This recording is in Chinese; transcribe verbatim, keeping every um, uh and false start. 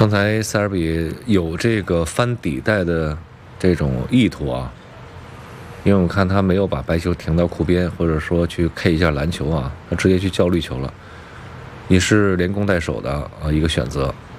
刚才塞尔比有这个翻底带的这种意图啊，因为我看他没有把白球停到库边，或者说去 K 一下蓝球啊，他直接去叫绿球了，也是连攻带守的啊一个选择。